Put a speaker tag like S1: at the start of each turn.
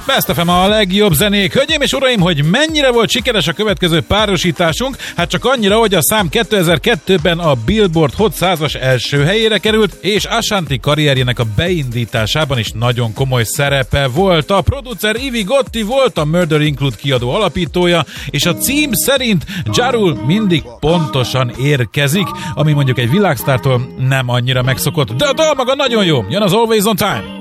S1: Best FM a legjobb zenék. Hölgyeim és uraim, hogy mennyire volt sikeres a következő párosításunk? Hát csak annyira, hogy a szám 2002-ben a Billboard Hot 100-as első helyére került, és Ashanti karrierjének a beindításában is nagyon komoly szerepe volt. A producer Ivy Gotti volt a Murder Include kiadó alapítója, és a cím szerint Ja Rule mindig pontosan érkezik, ami mondjuk egy világsztártól nem annyira megszokott. De a dal maga nagyon jó. Jön az Always on Time.